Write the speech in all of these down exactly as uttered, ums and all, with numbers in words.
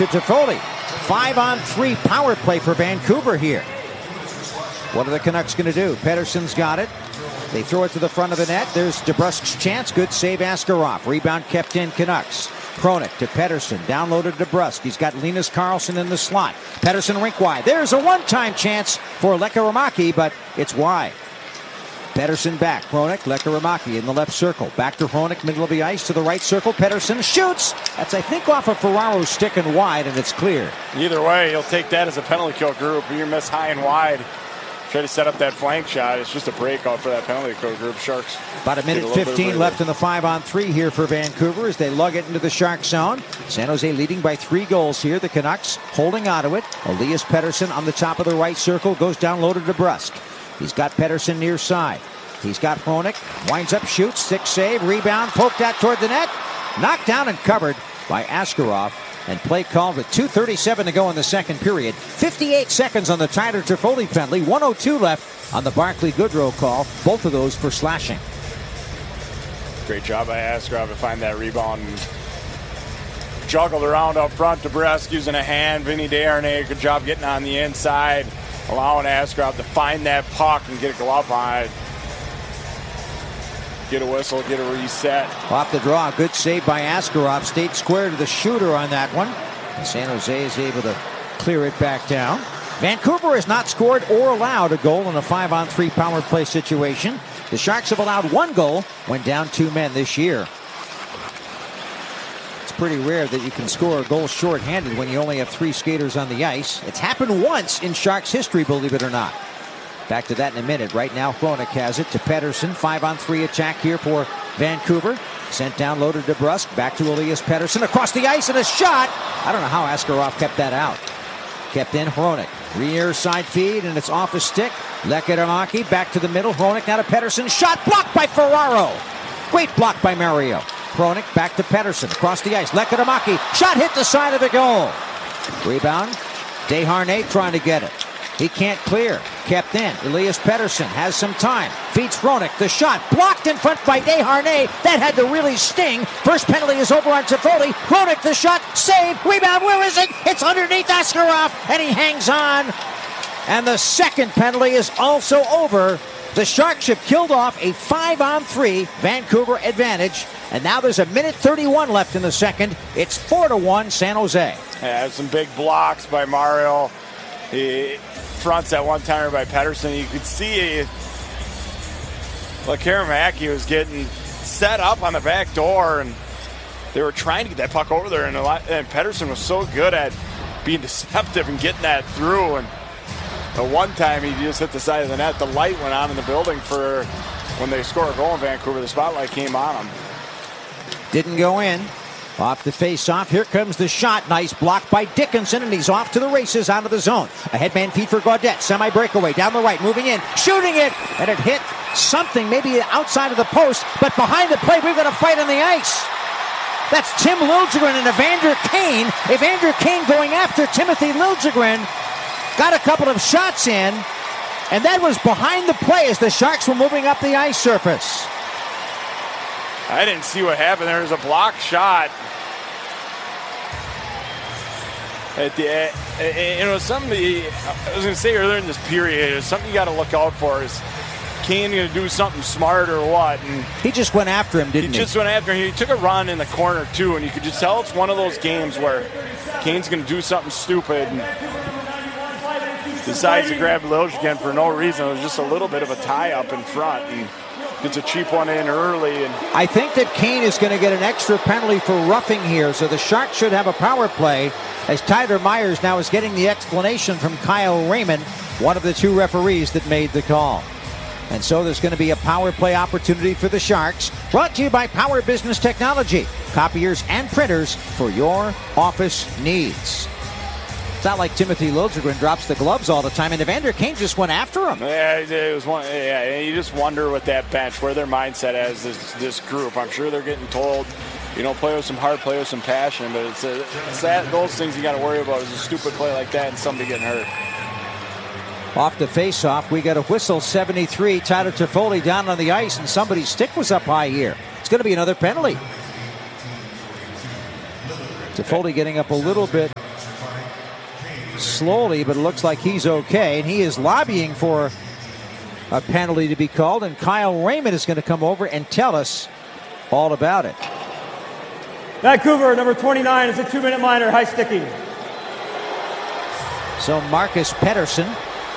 Toffoli. Five on three power play for Vancouver here. What are the Canucks going to do? Pettersson's got it. They throw it to the front of the net. There's DeBrusk's chance. Good save, Askarov. Rebound kept in, Canucks. Hronek to Pettersson. Downloaded to DeBrusk. He's got Linus Karlsson in the slot. Pettersson rink wide. There's a one-time chance for Lekkerimaki, but it's wide. Pettersson back. Hronek, Lekkerimaki in the left circle. Back to Hronek, middle of the ice to the right circle. Pettersson shoots. That's, I think, off of Ferraro's stick and wide, and it's clear. Either way, you'll take that as a penalty kill group. You miss high and wide. Try to set up that flank shot. It's just a breakout for that penalty kill group. Sharks. About a minute fifteen left in the five on three here for Vancouver as they lug it into the Shark zone. San Jose leading by three goals here. The Canucks holding onto it. Elias Pettersson on the top of the right circle goes down low to DeBrusk. He's got Pettersson near side. He's got Hronek. Winds up, shoots, six save, rebound, poked out toward the net. Knocked down and covered by Askarov. And play called with two thirty-seven to go in the second period. fifty-eight seconds on the Tyler Toffoli penalty. one oh two left on the Barclay Goodrow call. Both of those for slashing. Great job by Askarov to find that rebound. Juggled around up front. DeBrusk using a hand. Vinny Desharnais, good job getting on the inside. Allowing Askarov to find that puck and get a glove on it. Get a whistle, get a reset. Off the draw, good save by Askarov. Stayed square to the shooter on that one. And San Jose is able to clear it back down. Vancouver has not scored or allowed a goal in a five on three power play situation. The Sharks have allowed one goal when down two men this year. It's pretty rare that you can score a goal shorthanded when you only have three skaters on the ice. It's happened once in Sharks history, believe it or not. Back to that in a minute. Right now, Hronek has it to Pettersson. Five on three attack here for Vancouver. Sent down low to DeBrusk. Back to Elias Pettersson. Across the ice and a shot. I don't know how Askarov kept that out. Kept in Hronek. Rear side feed and it's off his stick. Lekkerimaki back to the middle. Hronek now to Pettersson. Shot blocked by Ferraro. Great block by Mario. Hronek back to Pettersson. Across the ice. Lekkerimaki. Shot hit the side of the goal. Rebound. Desharnais trying to get it. He can't clear. Kept in. Elias Pettersson has some time. Feeds Hronek. The shot blocked in front by Desharnais. That had to really sting. First penalty is over on Toffoli. Hronek the shot. Save. Rebound. Where is it? It's underneath Askarov. And he hangs on. And the second penalty is also over. The Sharks have killed off a five on three Vancouver advantage. And now there's a minute thirty-one left in the second. It's four to one San Jose. Yeah, some big blocks by Mario. He fronts that one timer by Pettersson. You could see Lekkerimaki was getting set up on the back door, and they were trying to get that puck over there. And, a lot, and Pettersson was so good at being deceptive and getting that through. And the one time he just hit the side of the net, the light went on in the building for when they score a goal in Vancouver. The spotlight came on him. Didn't go in. Off the face-off, here comes the shot. Nice block by Dickinson, and he's off to the races out of the zone. A headman feed for Gaudette. Semi-breakaway down the right, moving in, shooting it, and it hit something maybe outside of the post, but behind the plate, we've got a fight on the ice. That's Tim Liljegren and Evander Kane. Evander Kane going after Timothy Liljegren. Got a couple of shots in, and that was behind the play as the Sharks were moving up the ice surface. I didn't see what happened. There was a block shot. At the, uh, you know, something I was going to say earlier in this period is something you got to look out for. Is Kane going to do something smart or what? And he just went after him, didn't he? He just went after him. He took a run in the corner too, and you could just tell it's one of those games where Kane's going to do something stupid and decides to grab Liljegren for no reason. It was just a little bit of a tie up in front, and gets a cheap one in early. And I think that Kane is going to get an extra penalty for roughing here, so the Sharks should have a power play, as Tyler Myers now is getting the explanation from Kyle Raymond, one of the two referees that made the call. And so there's going to be a power play opportunity for the Sharks, brought to you by Power Business Technology, copiers and printers for your office needs. It's not like Timothy Liljegren drops the gloves all the time, and Evander Kane just went after him. Yeah, it was one. Yeah, you just wonder with that bench where their mindset as this this group. I'm sure they're getting told, you know, play with some heart, play with some passion, but it's, a, it's that those things you got to worry about is a stupid play like that and somebody getting hurt. Off the face-off, we got a whistle. seventy-three. Tyler Toffoli down on the ice, and somebody's stick was up high here. It's going to be another penalty. Toffoli getting up a little bit slowly, but it looks like he's okay. And he is lobbying for a penalty to be called. And Kyle Raymond is going to come over and tell us all about it. Vancouver, number twenty-nine, is a two-minute minor, high sticking. So Marcus Pettersson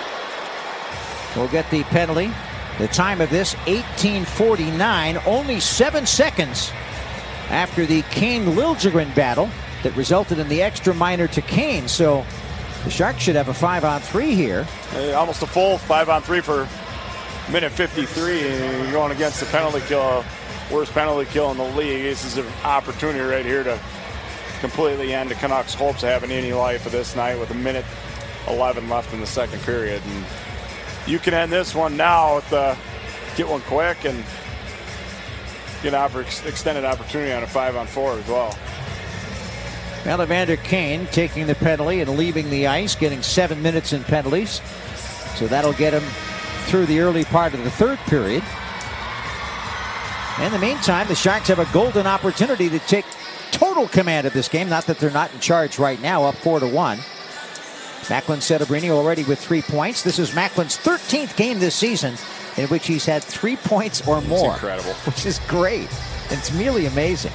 will get the penalty. The time of this, eighteen forty-nine, only seven seconds after the Kane Liljegren battle that resulted in the extra minor to Kane. So the Sharks should have a five on three here. Uh, almost a full five on three for minute fifty-three. You're going against the penalty kill, worst penalty kill in the league. This is an opportunity right here to completely end the Canucks' hopes of having any life of this night with a minute eleven left in the second period. And you can end this one now with the get one quick and get an extended opportunity on a five on four as well. Well, Evander Kane taking the penalty and leaving the ice, getting seven minutes in penalties. So that'll get him through the early part of the third period. In the meantime, the Sharks have a golden opportunity to take total command of this game. Not that they're not in charge right now, up four to one. Macklin Setebrini already with three points. This is Macklin's thirteenth game this season in which he's had three points or more. That's incredible. Which is great. It's really amazing.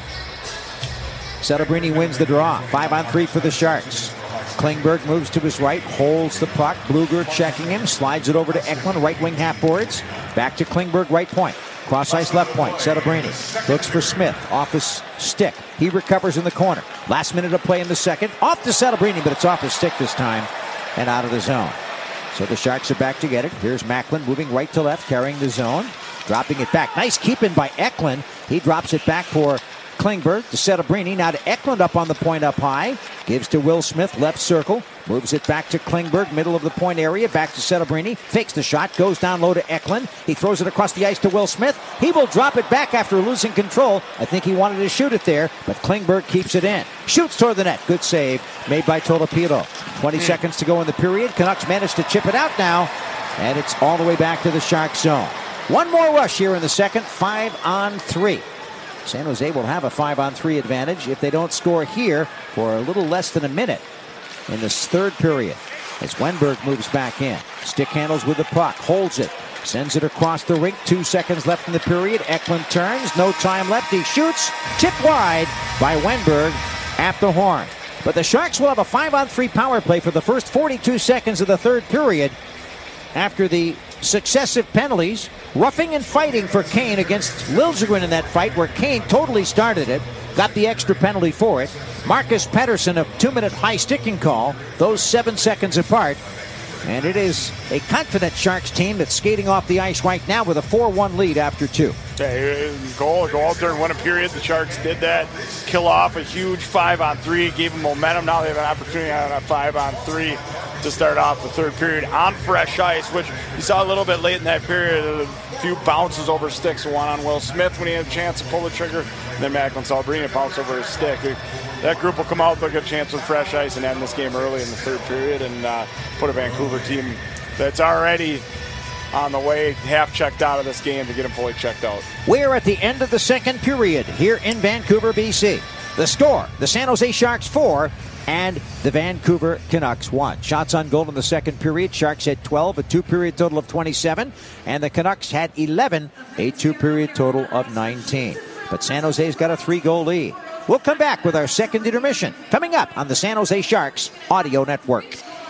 Setebrini wins the draw. Five on three for the Sharks. Klingberg moves to his right, holds the puck. Blueger checking him, slides it over to Eklund, right wing half boards. Back to Klingberg, right point. Cross ice left point. Setebrini looks for Smith off his stick. He recovers in the corner. Last minute of play in the second. Off to Setebrini, but it's off his stick this time and out of the zone. So the Sharks are back to get it. Here's Macklin moving right to left, carrying the zone, dropping it back. Nice keep-in by Eklund. He drops it back for Klingberg to Setebrini. Now to Eklund up on the point up high. Gives to Will Smith, left circle. Moves it back to Klingberg, middle of the point area. Back to Setebrini. Fakes the shot. Goes down low to Eklund. He throws it across the ice to Will Smith. He will drop it back after losing control. I think he wanted to shoot it there, but Klingberg keeps it in. Shoots toward the net. Good save made by Tolopilo. twenty seconds to go in the period. Canucks manage to chip it out now, and it's all the way back to the Sharks zone. One more rush here in the second. Five on three. San Jose will have a five on three advantage if they don't score here for a little less than a minute in this third period. As Wenberg moves back in. Stick handles with the puck. Holds it. Sends it across the rink. Two seconds left in the period. Eklund turns. No time left. He shoots. Tipped wide by Wenberg at the horn. But the Sharks will have a five on three power play for the first forty-two seconds of the third period after the successive penalties. Roughing and fighting for Kane against Liljegren in that fight where Kane totally started it. Got the extra penalty for it. Marcus Pettersson, a two-minute high sticking call. Those seven seconds apart. And it is a confident Sharks team that's skating off the ice right now with a four one lead after two. Okay, goal, go out there and win a period. The Sharks did that. Kill off a huge five on three. Gave them momentum. Now they have an opportunity on a five on three to start off the third period on fresh ice, which you saw a little bit late in that period. A few bounces over sticks. One on Will Smith when he had a chance to pull the trigger. And then Macklin Setebrini bounce over his stick. That group will come out with a good chance with fresh ice and end this game early in the third period and uh, put a Vancouver team that's already on the way, half checked out of this game, to get them fully checked out. We're at the end of the second period here in Vancouver, B C. The score, the San Jose Sharks four and the Vancouver Canucks one. Shots on goal in the second period. Sharks had twelve, a two-period total of twenty-seven, and the Canucks had eleven, a two-period total of nineteen. But San Jose's got a three-goal lead. We'll come back with our second intermission coming up on the San Jose Sharks Audio Network.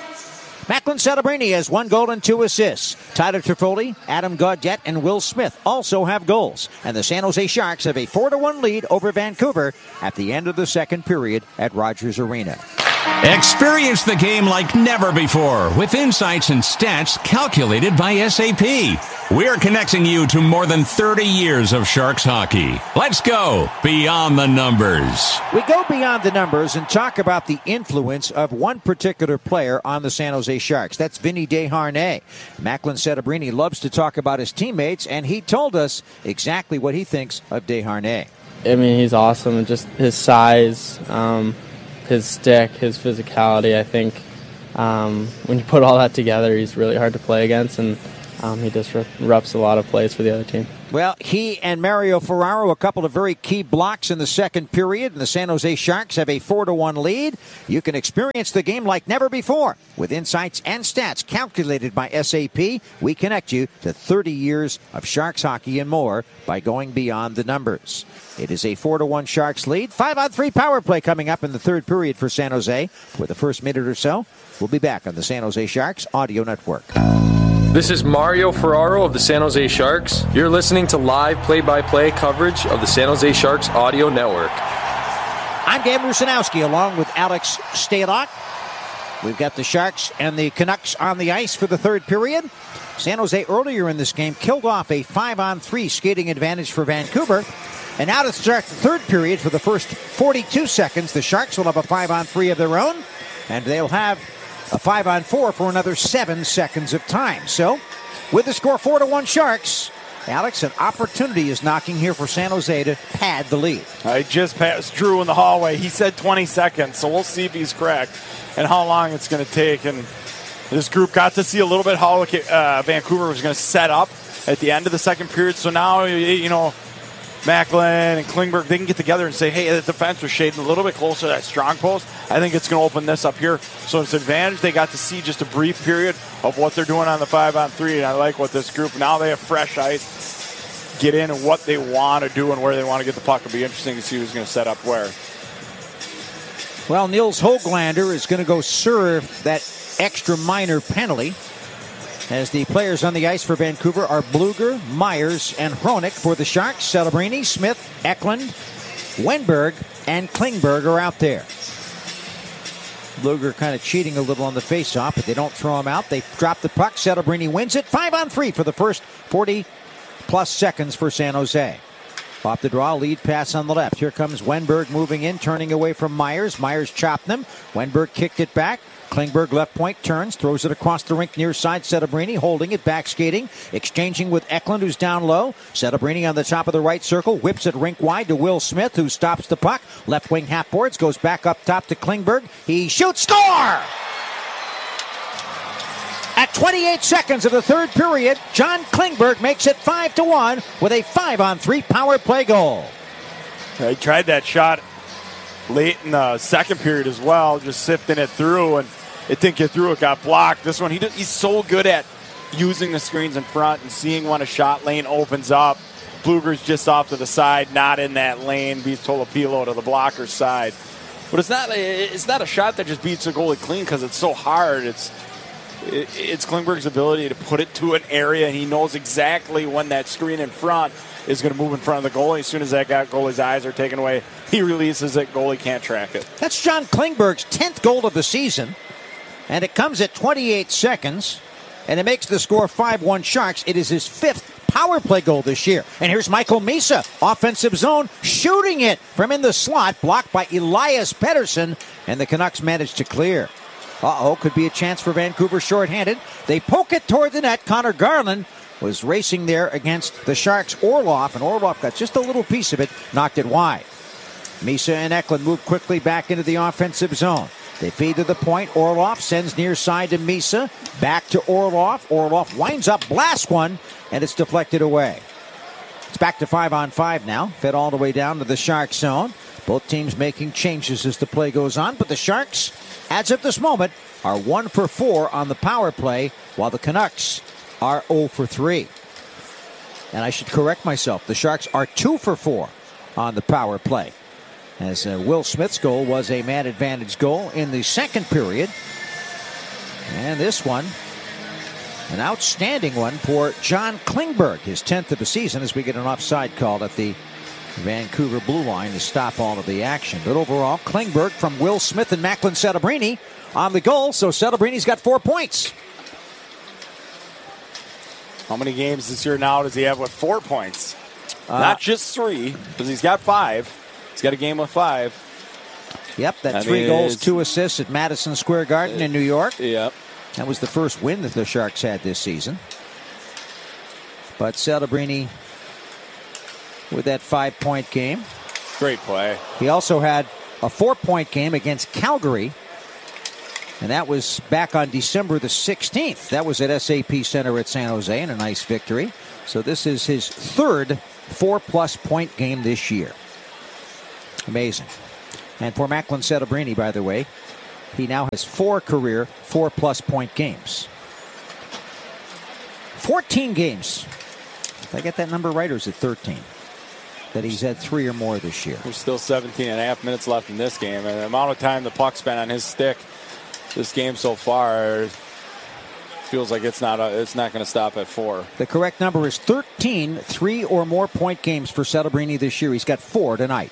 Macklin Setebrini has one goal and two assists. Tyler Toffoli, Adam Gaudette, and Will Smith also have goals. And the San Jose Sharks have a four to one lead over Vancouver at the end of the second period at Rogers Arena. Experience the game like never before with insights and stats calculated by S A P. We're connecting you to more than thirty years of Sharks hockey. Let's go beyond the numbers. We go beyond the numbers and talk about the influence of one particular player on the San Jose Sharks. That's Vinny Desharnais. Macklin Setebrini loves to talk about his teammates, and he told us exactly what he thinks of Desharnais. I mean, he's awesome. Just his size, um, his stick, his physicality. I think um, when you put all that together, he's really hard to play against, and um, he disrupts a lot of plays for the other team. Well, he and Mario Ferraro, a couple of very key blocks in the second period, and the San Jose Sharks have a four to one lead. You can experience the game like never before with insights and stats calculated by S A P. We connect you to thirty years of Sharks hockey and more by going beyond the numbers. It is a four to one Sharks lead. Five on three power play coming up in the third period for San Jose. For the first minute or so, we'll be back on the San Jose Sharks Audio Network. This is Mario Ferraro of the San Jose Sharks. You're listening to live play-by-play coverage of the San Jose Sharks Audio Network. I'm Dan Rusanowski along with Alex Stalock. We've got the Sharks and the Canucks on the ice for the third period. San Jose earlier in this game killed off a five on three skating advantage for Vancouver. And now to start the third period for the first forty-two seconds, the Sharks will have a five on three of their own, and they'll have a five on four for another seven seconds of time. So, with the score four to one Sharks, Alex, an opportunity is knocking here for San Jose to pad the lead. I just passed Drew in the hallway. He said twenty seconds, so we'll see if he's correct and how long it's going to take. And this group got to see a little bit how uh, Vancouver was going to set up at the end of the second period. So now, you know, Macklin and Klingberg, they can get together and say, hey, the defense was shading a little bit closer to that strong post. I think it's going to open this up here. So it's an advantage. They got to see just a brief period of what they're doing on the five on three, and I like what this group, now they have fresh ice, get in and what they want to do and where they want to get the puck. It'll be interesting to see who's going to set up where. Well, Nils Höglander is going to go serve that extra minor penalty, as the players on the ice for Vancouver are Blueger, Myers, and Hronek. For the Sharks, Celebrini, Smith, Eklund, Wenberg, and Klingberg are out there. Blueger kind of cheating a little on the faceoff, but they don't throw him out. They drop the puck. Celebrini wins it. Five on three for the first forty-plus seconds for San Jose. Off the draw, lead pass on the left. Here comes Wenberg moving in, turning away from Myers. Myers chopped them. Wenberg kicked it back. Klingberg left point, turns, throws it across the rink near side. Celebrini holding it, back skating, exchanging with Eklund, who's down low. Celebrini on the top of the right circle, whips it rink wide to Will Smith, who stops the puck. Left wing half boards, goes back up top to Klingberg. He shoots, score! At twenty-eight seconds of the third period, John Klingberg makes it five to one with a five on three power play goal. He tried that shot late in the second period as well, just sifting it through, and it didn't get through. It got blocked. This one, he does, he's so good at using the screens in front and seeing when a shot lane opens up. Blueger's just off to the side, not in that lane, beats Tolopilo to the blocker's side. But it's not a, it's not a shot that just beats a goalie clean because it's so hard. It's it, it's Klingberg's ability to put it to an area, and he knows exactly when that screen in front is going to move in front of the goalie. As soon as that guy, goalie's eyes are taken away, he releases it. Goalie can't track it. That's John Klingberg's tenth goal of the season, and it comes at twenty-eight seconds, and it makes the score five one Sharks. It is his fifth power play goal this year. And here's Michael Misa, offensive zone, shooting it from in the slot, blocked by Elias Pettersson, and the Canucks manage to clear. Uh-oh, could be a chance for Vancouver shorthanded. They poke it toward the net. Connor Garland was racing there against the Sharks' Orlov, and Orlov got just a little piece of it, knocked it wide. Misa and Eklund move quickly back into the offensive zone. They feed to the point. Orlov sends near side to Misa. Back to Orlov. Orlov winds up, blasts one, and it's deflected away. It's back to five on five now. Fed all the way down to the Sharks zone. Both teams making changes as the play goes on, but the Sharks, as of this moment, are one for four on the power play, while the Canucks are zero for three. And I should correct myself. The Sharks are two for four on the power play, as uh, Will Smith's goal was a man advantage goal in the second period. And this one, an outstanding one for John Klingberg, his tenth of the season, as we get an offside call at the Vancouver blue line to stop all of the action. But overall, Klingberg from Will Smith and Macklin Celebrini on the goal, so Celebrini's got four points. How many games this year now does he have with four points? Uh, Not just three, because he's got five. He's got a game with five. Yep, that I three mean, goals, two assists at Madison Square Garden in New York. Yep. That was the first win that the Sharks had this season. But Celebrini with that five-point game. Great play. He also had a four-point game against Calgary And that was back on December the sixteenth. That was at S A P Center at San Jose in a nice victory. So this is his third four-plus point game this year. Amazing. And for Macklin Celebrini, by the way, he now has four career four-plus point games. fourteen games. Did I get that number right, or is it thirteen? That he's had three or more this year. There's still seventeen and a half minutes left in this game. And the amount of time the puck's been on his stick this game so far feels like it's not a, it's not going to stop at four. The correct number is thirteen three or more point games for Celebrini this year. He's got four tonight.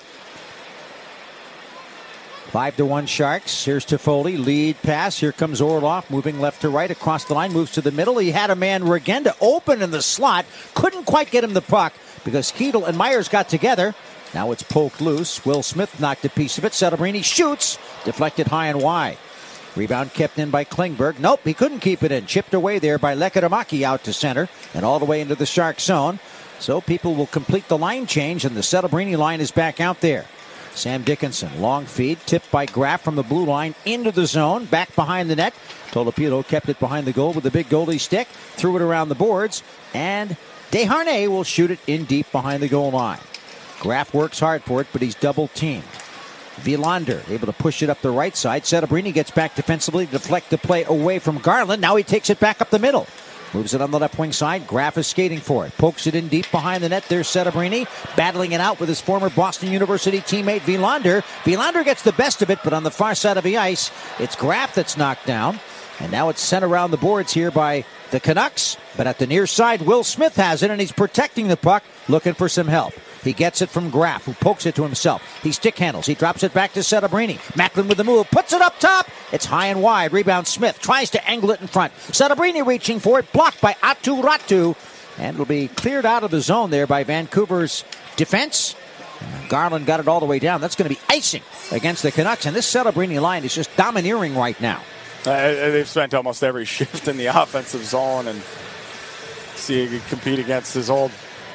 Five to one Sharks. Here's Toffoli. Lead pass. Here comes Orlov moving left to right across the line. Moves to the middle. He had a man, Regenda, open in the slot. Couldn't quite get him the puck because Keedle and Myers got together. Now it's poked loose. Will Smith knocked a piece of it. Celebrini shoots. Deflected high and wide. Rebound kept in by Klingberg. Nope, he couldn't keep it in. Chipped away there by Lekkerimäki out to center and all the way into the Shark zone. So people will complete the line change, and the Celebrini line is back out there. Sam Dickinson, long feed, tipped by Graf from the blue line into the zone, back behind the net. Tolopilo kept it behind the goal with the big goalie stick, threw it around the boards, and Desharnais will shoot it in deep behind the goal line. Graf works hard for it, but he's double-teamed. Vilander able to push it up the right side. Celebrini gets back defensively to deflect the play away from Garland. Now he takes it back up the middle. Moves it on the left wing side. Graf is skating for it. Pokes it in deep behind the net. There's Celebrini battling it out with his former Boston University teammate Vilander. Vilander gets the best of it, but on the far side of the ice, it's Graf that's knocked down. And now it's sent around the boards here by the Canucks. But at the near side, Will Smith has it, and he's protecting the puck, looking for some help. He gets it from Graf, who pokes it to himself. He stick handles. He drops it back to Celebrini. Macklin with the move. Puts it up top. It's high and wide. Rebound Smith. Tries to angle it in front. Celebrini reaching for it. Blocked by Aatu Räty. And it'll be cleared out of the zone there by Vancouver's defense. Garland got it all the way down. That's going to be icing against the Canucks. And this Celebrini line is just domineering right now. Uh, they've spent almost every shift in the offensive zone. And see he could compete against his old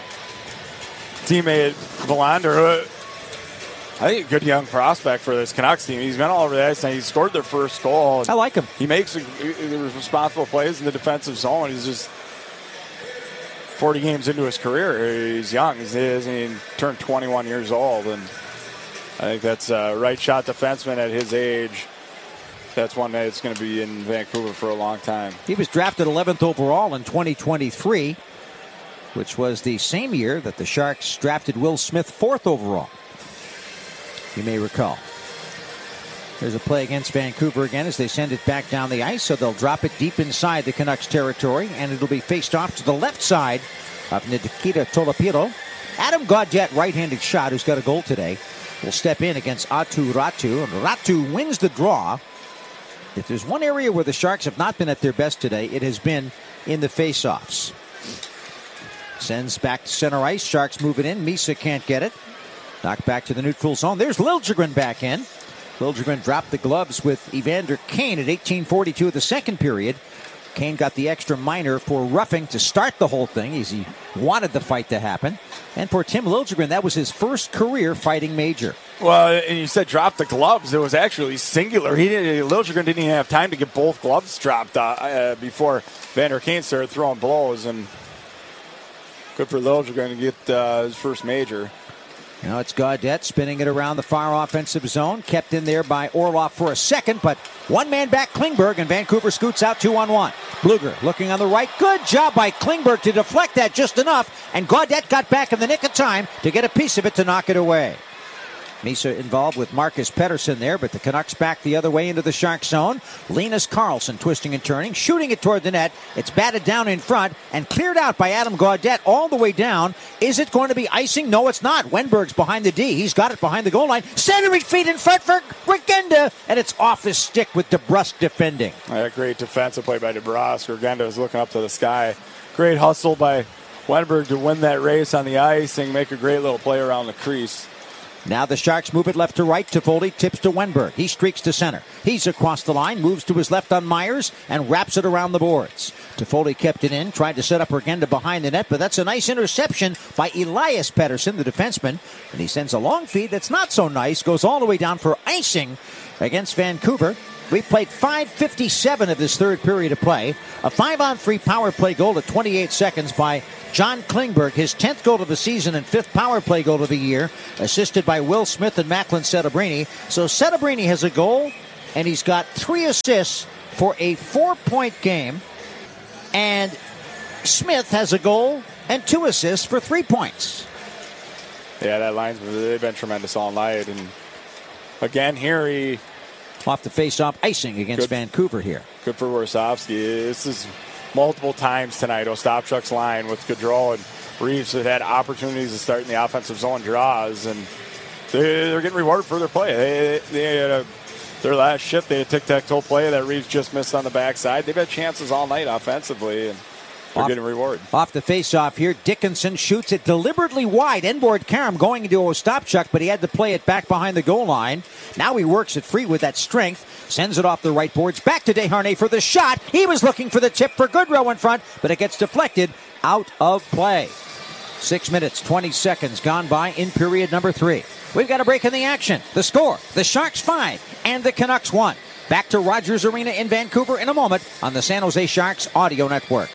teammate Vilander. I think a good young prospect for this Canucks team. He's been all over the ice and he scored their first goal. I like him. He makes responsible plays in the defensive zone. He's just forty games into his career. He's young. He's, he turned twenty-one years old, and I think that's a right shot defenseman at his age. That's one that's going to be in Vancouver for a long time. He was drafted eleventh overall in twenty twenty-three. Which was the same year that the Sharks drafted Will Smith fourth overall. You may recall. There's a play against Vancouver again as they send it back down the ice, so they'll drop it deep inside the Canucks territory, and it'll be faced off to the left side of Nikita Tolopilo. Adam Gaudette, right-handed shot, who's got a goal today, will step in against Aatu Räty, and Räty wins the draw. If there's one area where the Sharks have not been at their best today, it has been in the face-offs. Sends back to center ice. Sharks move it in. Misa can't get it. Knocked back to the neutral zone. There's Liljegren back in. Liljegren dropped the gloves with Evander Kane at eighteen forty-two of the second period. Kane got the extra minor for roughing to start the whole thing as he wanted the fight to happen. And for Tim Liljegren, that was his first career fighting major. Well, and you said drop the gloves. It was actually singular. He didn't, Liljegren didn't even have time to get both gloves dropped uh, uh, before Evander Kane started throwing blows. And good for Liljegren to get uh, his first major. Now it's Gaudette spinning it around the far offensive zone. Kept in there by Orlov for a second, but one man back Klingberg, and Vancouver scoots out two on one. Bluger looking on the right. Good job by Klingberg to deflect that just enough, and Gaudette got back in the nick of time to get a piece of it to knock it away. Misa involved with Marcus Pettersson there, but the Canucks back the other way into the Shark zone. Linus Karlsson twisting and turning, shooting it toward the net. It's batted down in front and cleared out by Adam Gaudette all the way down. Is it going to be icing? No, it's not. Wenberg's behind the D. He's got it behind the goal line. Centering feet in front for Regenda, and it's off his stick with DeBrusk defending. Yeah, great defensive play by DeBrusk. Regenda is looking up to the sky. Great hustle by Wenberg to win that race on the ice and make a great little play around the crease. Now the Sharks move it left to right. Toffoli tips to Wenberg. He streaks to center. He's across the line, moves to his left on Myers, and wraps it around the boards. Toffoli kept it in, tried to set up Regenda behind the net, but that's a nice interception by Elias Pettersson, the defenseman. And he sends a long feed that's not so nice, goes all the way down for icing against Vancouver. We've played five fifty-seven of this third period of play. A five-on-three power play goal at twenty-eight seconds by John Klingberg, his tenth goal of the season and fifth power play goal of the year, assisted by Will Smith and Macklin Setebrini. So Setebrini has a goal, and he's got three assists for a four-point game. And Smith has a goal and two assists for three points. Yeah, that linesman, they've been tremendous all night. And again, here he... Off the face-off icing against good, Vancouver here. Good for Warsofsky. This is multiple times tonight. Ostapchuk's line with Gaudreau and Reeves have had opportunities to start in the offensive zone draws, and they're getting rewarded for their play. They, they had a, their last shift, they had a tic-tac-toe play that Reeves just missed on the backside. They've had chances all night offensively, and they're off, getting rewarded. Off the face-off here, Dickinson shoots it deliberately wide. Inboard Karam going into Ostapchuk, but he had to play it back behind the goal line. Now he works it free with that strength. Sends it off the right boards. Back to Desharnais for the shot. He was looking for the tip for Gaudreau in front, but it gets deflected out of play. Six minutes, twenty seconds gone by in period number three. We've got a break in the action. The score, the Sharks five and the Canucks one. Back to Rogers Arena in Vancouver in a moment on the San Jose Sharks Audio Network.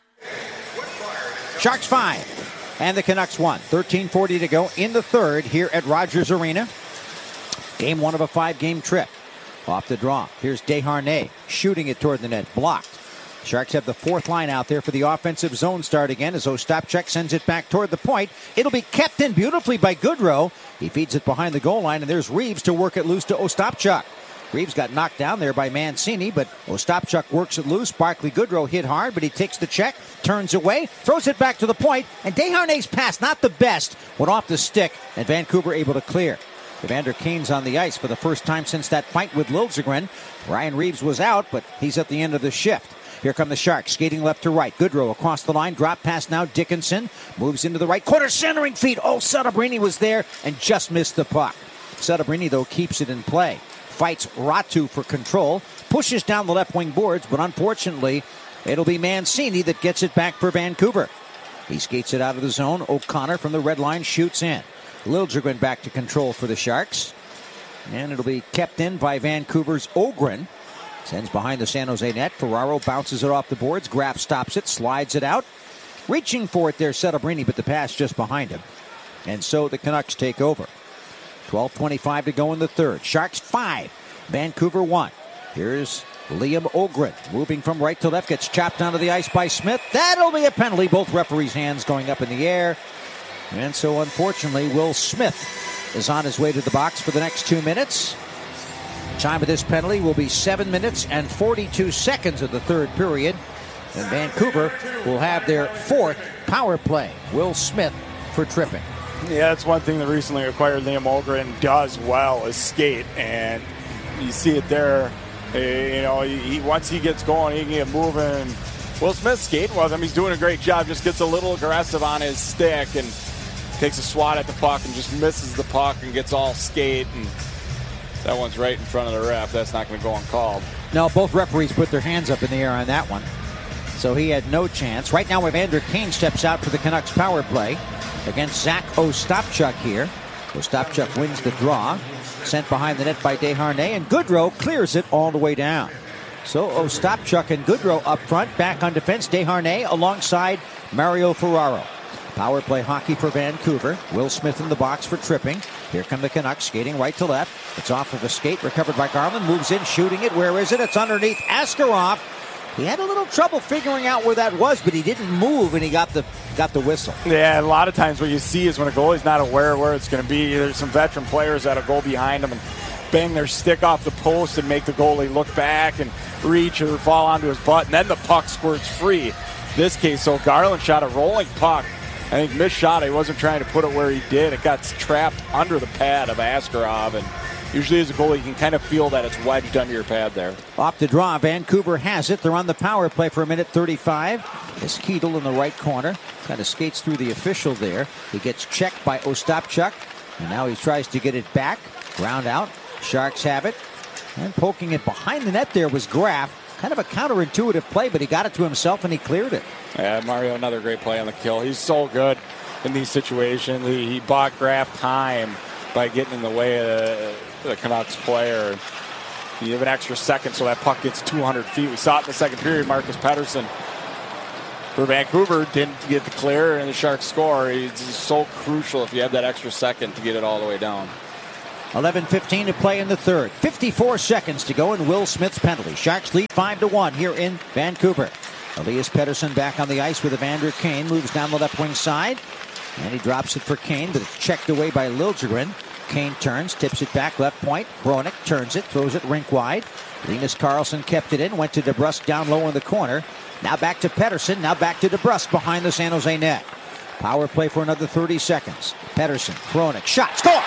Sharks five and the Canucks one. thirteen forty to go in the third here at Rogers Arena. Game one of a five-game trip. Off the draw. Here's Desharnais shooting it toward the net. Blocked. Sharks have the fourth line out there for the offensive zone start again as Ostapchuk sends it back toward the point. It'll be kept in beautifully by Gaudreau. He feeds it behind the goal line, and there's Reeves to work it loose to Ostapchuk. Reeves got knocked down there by Mancini, but Ostapchuk works it loose. Barclay Goodrow hit hard, but he takes the check, turns away, throws it back to the point, and Desharnais' pass, not the best, went off the stick, and Vancouver able to clear. Evander Kane's on the ice for the first time since that fight with Liljegren. Ryan Reeves was out, but he's at the end of the shift. Here come the Sharks, skating left to right. Gaudreau across the line, drop pass now. Dickinson moves into the right corner, centering feed. Oh, Setebrini was there and just missed the puck. Setebrini, though, keeps it in play. Fights Ratu for control, pushes down the left wing boards, but unfortunately, it'll be Mancini that gets it back for Vancouver. He skates it out of the zone. O'Connor from the red line shoots in. Liljegren back to control for the Sharks. And it'll be kept in by Vancouver's Ogren. Sends behind the San Jose net. Ferraro bounces it off the boards. Graf stops it, slides it out. Reaching for it there, Setebrini, but the pass just behind him. And so the Canucks take over. twelve twenty-five to go in the third. Sharks five, Vancouver one. Here's Liam Ogren moving from right to left. Gets chopped onto the ice by Smith. That'll be a penalty. Both referees' hands going up in the air. And so, unfortunately, Will Smith is on his way to the box for the next two minutes. Time of this penalty will be seven minutes and forty-two seconds of the third period. And Vancouver will have their fourth power play. Will Smith for tripping. Yeah, that's one thing that recently acquired Liam Ogren does well is skate. And you see it there. You know, he, once he gets going, he can get moving. Will Smith skating with him. He's doing a great job. Just gets a little aggressive on his stick and takes a swat at the puck and just misses the puck and gets all skate. And that one's right in front of the ref. That's not going to go uncalled. No, both referees put their hands up in the air on that one. So he had no chance. Right now, Evander Kane steps out for the Canucks power play against Zach Ostapchuk here. Ostapchuk wins the draw. Sent behind the net by Desharnais, and Gaudreau clears it all the way down. So Ostapchuk and Gaudreau up front, back on defense. Desharnais alongside Mario Ferraro. Power play hockey for Vancouver. Will Smith in the box for tripping. Here come the Canucks skating right to left. It's off of a skate, recovered by Garland. Moves in, shooting it. Where is it? It's underneath Askarov. He had a little trouble figuring out where that was, but he didn't move, and he got the got the whistle. Yeah, a lot of times what you see is when a goalie's not aware of where it's going to be, there's some veteran players that'll go behind him and bang their stick off the post and make the goalie look back and reach or fall onto his butt, and then the puck squirts free. This case, so Garland shot a rolling puck. I think missed shot. He wasn't trying to put it where he did. It got trapped under the pad of Askarov, and usually as a goalie, you can kind of feel that it's wedged under your pad there. Off the draw, Vancouver has it. They're on the power play for a minute thirty-five. It's Keedle in the right corner. Kind of skates through the official there. He gets checked by Ostapchuk, and now he tries to get it back. Ground out. Sharks have it. And poking it behind the net there was Graf. Kind of a counterintuitive play, but he got it to himself and he cleared it. Yeah, Mario, another great play on the kill. He's so good in these situations. He, he bought Graf time by getting in the way of the, the Canucks player. You have an extra second, so that puck gets two hundred feet. We saw it in the second period. Marcus Pettersson for Vancouver didn't get the clear, and the Sharks score. It's so crucial if you have that extra second to get it all the way down. eleven fifteen to play in the third. fifty-four seconds to go in Will Smith's penalty. Sharks lead five to one here in Vancouver. Elias Pettersson back on the ice with Evander Kane. Moves down the left wing side. And he drops it for Kane, but it's checked away by Liljegren. Kane turns, tips it back left point. Hronek turns it, throws it rink wide. Linus Karlsson kept it in, went to DeBrusk down low in the corner. Now back to Pettersson, now back to DeBrusk behind the San Jose net. Power play for another thirty seconds. Pettersson, Hronek, shot, score!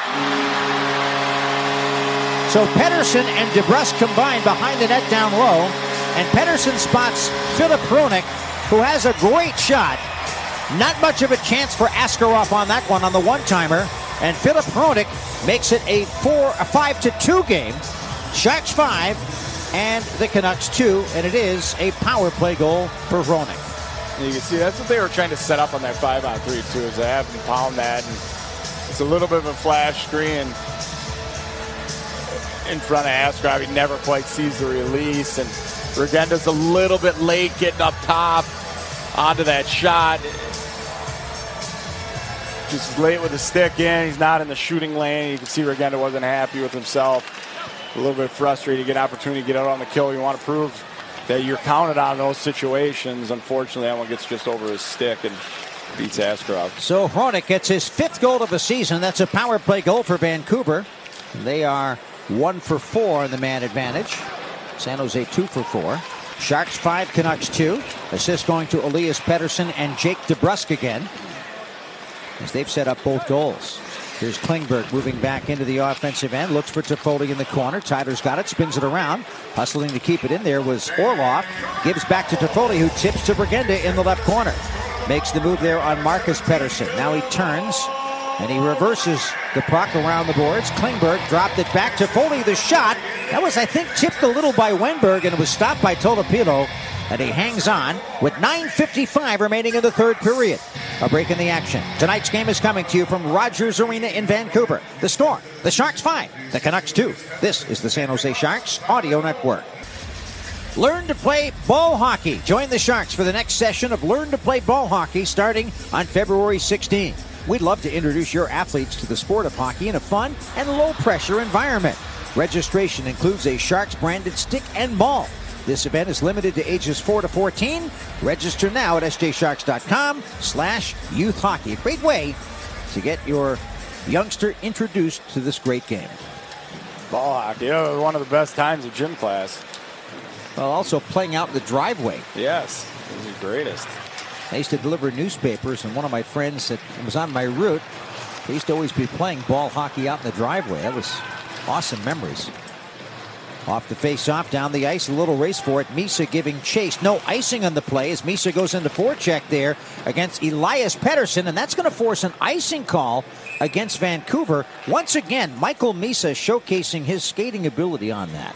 So Pettersson and DeBrusk combined behind the net down low. And Pettersson spots Filip Hronek, who has a great shot. Not much of a chance for Askarov on that one on the one-timer. And Filip Hronek makes it a four, a five to two game. Sharks five and the Canucks two, and it is a power play goal for Hronek. You can see that's what they were trying to set up on that five on three too, is to have him pound that, and it's a little bit of a flash screen in front of Askarov. He never quite sees the release, and Regenda's a little bit late getting up top onto that shot. Just late with the stick in. He's not in the shooting lane. You can see Regenda wasn't happy with himself. A little bit frustrated. You get an opportunity to get out on the kill. You want to prove that you're counted on those situations. Unfortunately, that one gets just over his stick and beats Askarov. So Hronek gets his fifth goal of the season. That's a power play goal for Vancouver. They are one for four in the man advantage. San Jose two for four. Sharks five, Canucks two. Assist going to Elias Pettersson and Jake DeBrusk again, as they've set up both goals. Here's Klingberg moving back into the offensive end. Looks for Toffoli in the corner. Tyler's got it. Spins it around. Hustling to keep it in there was Orlov. Gives back to Toffoli, who tips to Regenda in the left corner. Makes the move there on Marcus Pettersson. Now he turns and he reverses the puck around the boards. Klingberg dropped it back to Toffoli. The shot. That was, I think, tipped a little by Wenberg, and it was stopped by Tolopilo. And he hangs on with nine fifty-five remaining in the third period. A break in the action. Tonight's game is coming to you from Rogers Arena in Vancouver. The score, the Sharks five, the Canucks two. This is the San Jose Sharks Audio Network. Learn to play ball hockey. Join the Sharks for the next session of Learn to Play Ball Hockey starting on February sixteenth. We'd love to introduce your athletes to the sport of hockey in a fun and low-pressure environment. Registration includes a Sharks-branded stick and ball. This event is limited to ages four to fourteen. Register now at sjsharks.com slash youth hockey. A great way to get your youngster introduced to this great game. Ball hockey, yeah, one of the best times of gym class. Well, also playing out in the driveway. Yes, it was the greatest. I used to deliver newspapers, and one of my friends that was on my route, they used to always be playing ball hockey out in the driveway. That was awesome memories. Off the face-off, down the ice, a little race for it. Misa giving chase. No icing on the play as Misa goes into forecheck there against Elias Pettersson, and that's going to force an icing call against Vancouver. Once again, Michael Misa showcasing his skating ability on that.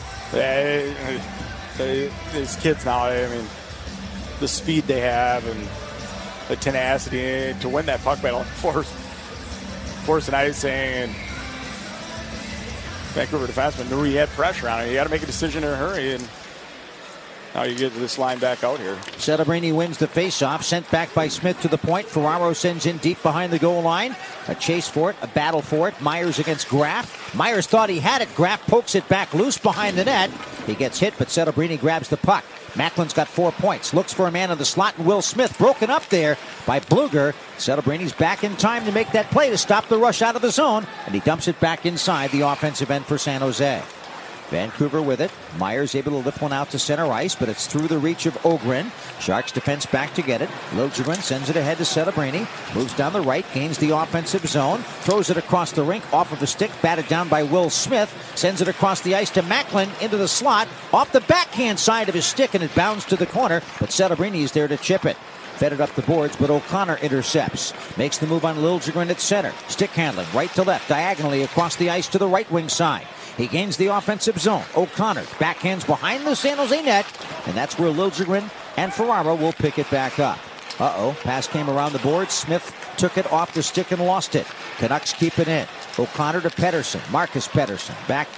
Yeah, these kids now, I mean, the speed they have and the tenacity to win that puck battle, force, force an icing, and Vancouver defenseman knew he had pressure on it. He had to make a decision in a hurry, and now you get this line back out here. Celebrini wins the faceoff, sent back by Smith to the point. Ferraro sends in deep behind the goal line. A chase for it, a battle for it. Myers against Graff. Myers thought he had it. Graff pokes it back loose behind the net. He gets hit, but Celebrini grabs the puck. Macklin's got four points. Looks for a man in the slot, and Will Smith broken up there by Bluger. Celebrini's back in time to make that play to stop the rush out of the zone, and he dumps it back inside the offensive end for San Jose. Vancouver with it. Myers able to lift one out to center ice, but it's through the reach of Ogren. Sharks defense back to get it. Liljegren sends it ahead to Celebrini. Moves down the right, gains the offensive zone. Throws it across the rink, off of the stick, batted down by Will Smith. Sends it across the ice to Macklin into the slot. Off the backhand side of his stick, and it bounds to the corner, but Celebrini is there to chip it. Fed it up the boards, but O'Connor intercepts. Makes the move on Liljegren at center. Stick handling, right to left, diagonally across the ice to the right wing side. He gains the offensive zone. O'Connor backhands behind the San Jose net, and that's where Liljegren and Ferraro will pick it back up. Uh-oh, pass came around the board. Smith took it off the stick and lost it. Canucks keep it in. O'Connor to Pettersson. Marcus Pettersson back there.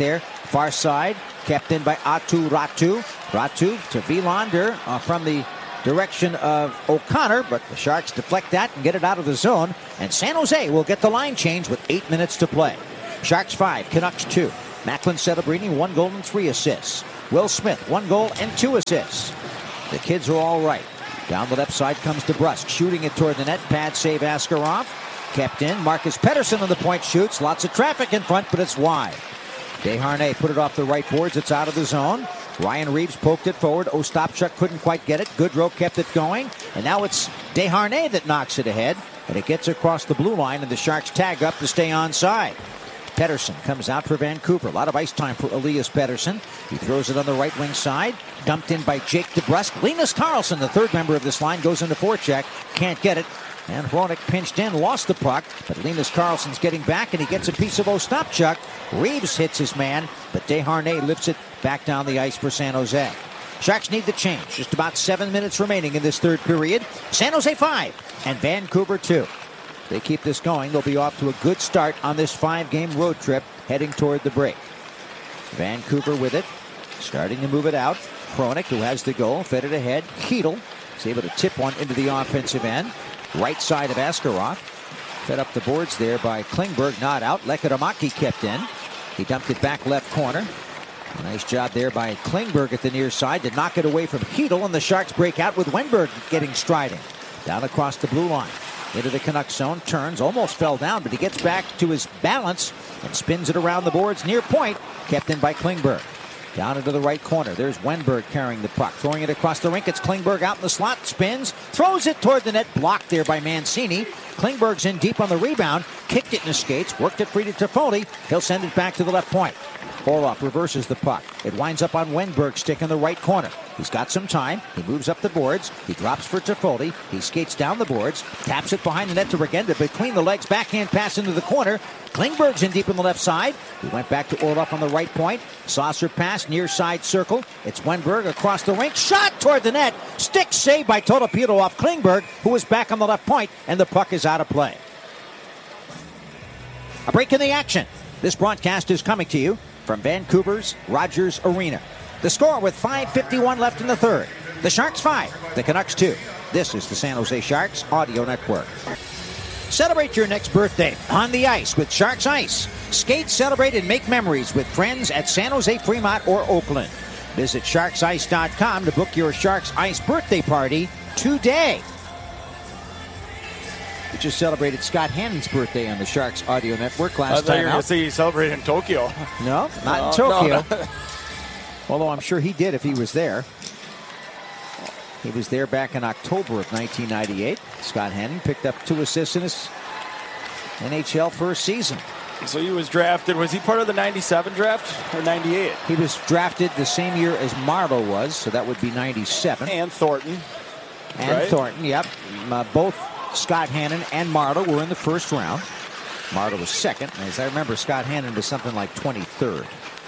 Far side, kept in by Atu Ratu. Ratu to Vilander uh, from the direction of O'Connor, but the Sharks deflect that and get it out of the zone. And San Jose will get the line change with eight minutes to play. Sharks five, Canucks two. Macklin Celebrini, one goal and three assists. Will Smith, one goal and two assists. The kids are all right. Down the left side comes DeBrusk, shooting it toward the net. Pad save Askarov. Kept in. Marcus Pettersson on the point shoots. Lots of traffic in front, but it's wide. Desharnais put it off the right boards. It's out of the zone. Ryan Reeves poked it forward. Ostapchuk couldn't quite get it. Goodrow kept it going. And now it's Desharnais that knocks it ahead. And it gets across the blue line, and the Sharks tag up to stay onside. Pettersson comes out for Vancouver. A lot of ice time for Elias Pettersson. He throws it on the right wing side. Dumped in by Jake DeBrusk. Linus Karlsson, the third member of this line, goes into forecheck. Can't get it. And Hronek pinched in, lost the puck. But Linus Karlsson's getting back, and he gets a piece of Ostapchuk. Reeves hits his man, but Desharnais lifts it back down the ice for San Jose. Sharks need the change. Just about seven minutes remaining in this third period. San Jose five and Vancouver two. They keep this going. They'll be off to a good start on this five-game road trip heading toward the break. Vancouver with it, starting to move it out. Hronek, who has the goal, fed it ahead. Chytil is able to tip one into the offensive end. Right side of Askarov. Fed up the boards there by Klingberg, not out. Lekatomaki kept in. He dumped it back left corner. A nice job there by Klingberg at the near side to knock it away from Chytil, and the Sharks break out with Wenberg getting striding. Down across the blue line. Into the Canucks zone, turns, almost fell down, but he gets back to his balance and spins it around the boards near point. Kept in by Klingberg. Down into the right corner. There's Wenberg carrying the puck. Throwing it across the rink. It's Klingberg out in the slot. Spins. Throws it toward the net. Blocked there by Mancini. Klingberg's in deep on the rebound. Kicked it in his skates. Worked it free to Toffoli. He'll send it back to the left point. Orlov reverses the puck. It winds up on Wenberg's stick in the right corner. He's got some time. He moves up the boards. He drops for Toffoli. He skates down the boards. Taps it behind the net to Regenda. Between the legs. Backhand pass into the corner. Klingberg's in deep on the left side. He went back to Orlov on the right point. Saucer pass near side circle. It's Wenberg across the rink. Shot toward the net. Stick saved by Totopilo off Klingberg, who is back on the left point, and the puck is out of play. A break in the action. This broadcast is coming to you from Vancouver's Rogers Arena. The score with five fifty-one left in the third. The Sharks five, the Canucks two. This is the San Jose Sharks Audio Network. Celebrate your next birthday on the ice with Sharks Ice. Skate, celebrate, and make memories with friends at San Jose, Fremont, or Oakland. Visit sharks ice dot com to book your Sharks Ice birthday party today. We just celebrated Scott Hannon's birthday on the Sharks Audio Network last I thought time you were out. going to say he celebrated in Tokyo. No, not no, in Tokyo. No, no. Although I'm sure he did if he was there. He was there back in October of nineteen ninety-eight. Scott Hannon picked up two assists in his N H L first season. So he was drafted. Was he part of the ninety-seven draft or ninety-eight? He was drafted the same year as Marlowe was, so that would be ninety-seven. And Thornton. And right? Thornton, yep. Uh, both Scott Hannon and Marlowe were in the first round. Marlowe was second. And as I remember, Scott Hannon was something like twenty-third.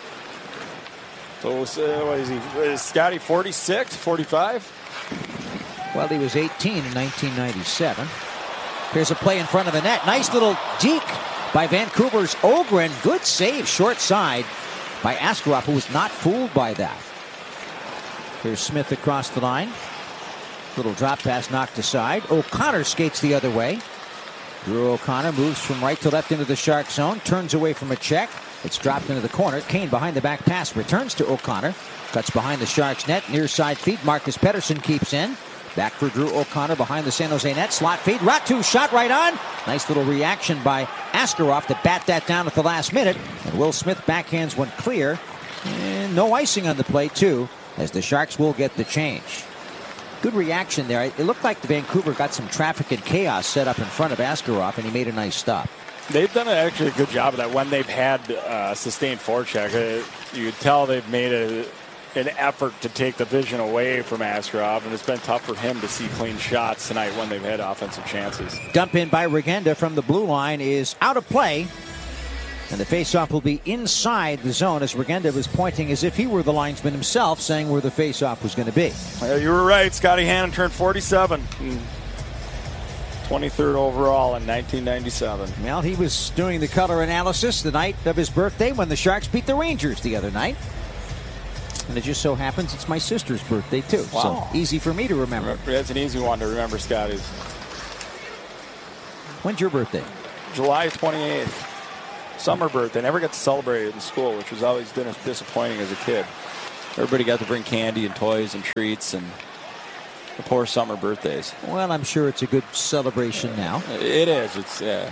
So uh, what is he? Is Scotty forty-six, forty-five? Well, he was eighteen in nineteen ninety-seven. Here's a play in front of the net. Nice little deke by Vancouver's Ogren. Good save, short side by Askarov, who was not fooled by that. Here's Smith across the line. Little drop pass knocked aside. O'Connor skates the other way. Drew O'Connor moves from right to left into the Shark zone. Turns away from a check. It's dropped into the corner. Kane behind the back pass. Returns to O'Connor. Cuts behind the Sharks net. Near side feed. Marcus Pettersson keeps in. Back for Drew O'Connor behind the San Jose net. Slot feed. Ratu shot right on. Nice little reaction by Askarov to bat that down at the last minute. And Will Smith backhands one clear. And no icing on the play, too, as the Sharks will get the change. Good reaction there. It looked like the Vancouver got some traffic and chaos set up in front of Askarov, and he made a nice stop. They've done actually a good job of that when they've had uh, sustained forecheck. Uh, you could tell they've made a, an effort to take the vision away from Askarov, and it's been tough for him to see clean shots tonight when they've had offensive chances. Dump in by Regenda from the blue line is out of play, and the faceoff will be inside the zone as Regenda was pointing as if he were the linesman himself, saying where the faceoff was going to be. Well, you were right. Scotty Hannon turned forty-seven. twenty-third overall in nineteen ninety-seven. Well, he was doing the color analysis the night of his birthday when the Sharks beat the Rangers the other night. And it just so happens it's my sister's birthday, too. Wow. So easy for me to remember. That's an easy one to remember, Scotty's. When's your birthday? July twenty-eighth. Summer birthday. Never got to celebrate it in school, which was always disappointing as a kid. Everybody got to bring candy and toys and treats and the poor summer birthdays. Well, I'm sure it's a good celebration now. It is. It's, yeah.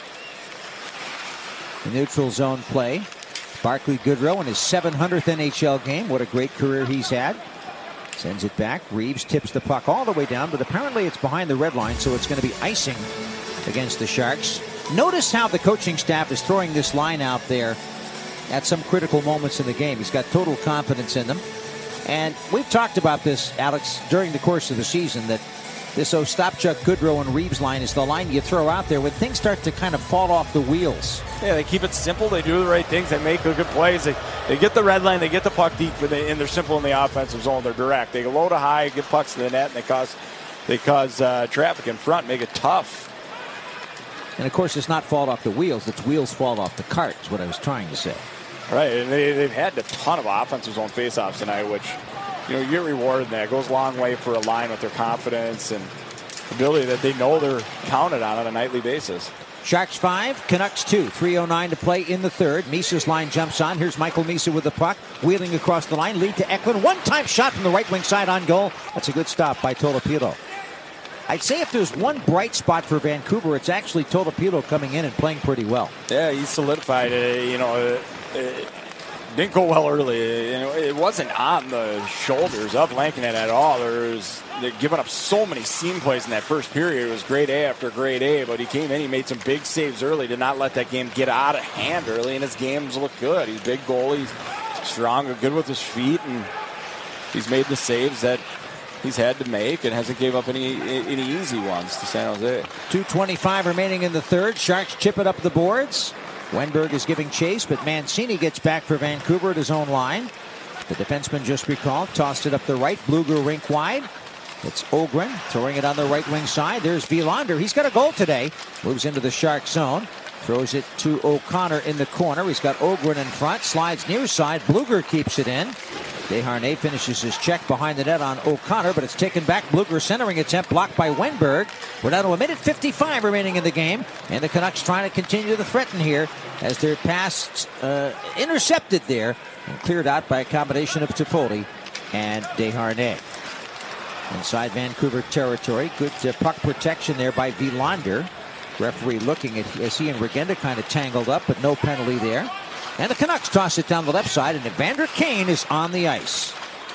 The neutral zone play. Barclay Goodrow in his seven hundredth N H L game. What a great career he's had. Sends it back. Reeves tips the puck all the way down, but apparently it's behind the red line, so it's going to be icing against the Sharks. Notice how the coaching staff is throwing this line out there at some critical moments in the game. He's got total confidence in them. And we've talked about this, Alex, during the course of the season, that this Ostapchuk, Goodrow, and Reeves line is the line you throw out there when things start to kind of fall off the wheels. Yeah, they keep it simple. They do the right things. They make good plays. They, they get the red line. They get the puck deep, and, they, and they're simple in the offensive zone. They're direct. They go low to high, get pucks to the net, and they cause they cause uh, traffic in front, make it tough. And, of course, it's not fall off the wheels. It's wheels fall off the cart is what I was trying to say. Right, and they, they've had a ton of offensive zone faceoffs tonight, which, you know, you get rewarded in that. It goes a long way for a line with their confidence and ability that they know they're counted on on a nightly basis. Sharks five, Canucks two. three oh nine to play in the third. Misa's line jumps on. Here's Michael Misa with the puck. Wheeling across the line. Lead to Eklund. One-time shot from the right wing side on goal. That's a good stop by Tolopilo. I'd say if there's one bright spot for Vancouver, it's actually Tolopilo coming in and playing pretty well. Yeah, he's solidified. Uh, you know, uh, it didn't go well early. You know, it wasn't on the shoulders of Lankinen at all. There's they're giving up so many seam plays in that first period. It was grade A after grade A, but he came in, he made some big saves early to not let that game get out of hand early, and his games look good. He's a big goalie, he's strong, good with his feet, and he's made the saves that he's had to make and hasn't gave up any any easy ones to San Jose. two twenty-five remaining in the third. Sharks chip it up the boards. Wenberg is giving chase, but Mancini gets back for Vancouver at his own line. The defenseman just recalled, tossed it up the right. Bluger rink wide. It's Ogren throwing it on the right wing side. There's Wilander. He's got a goal today. Moves into the Shark zone. Throws it to O'Connor in the corner. He's got Ogren in front. Slides near side. Bluger keeps it in. Desharnais finishes his check behind the net on O'Connor, but it's taken back. Bluger centering attempt blocked by Wenberg. We're down to a minute fifty-five remaining in the game, and the Canucks trying to continue to threaten here as their pass uh, intercepted there and cleared out by a combination of Toffoli and Desharnais. Inside Vancouver territory, good uh, puck protection there by Wilander. Referee looking at as he and Regenda kind of tangled up, but no penalty there. And the Canucks toss it down the left side, and Evander Kane is on the ice.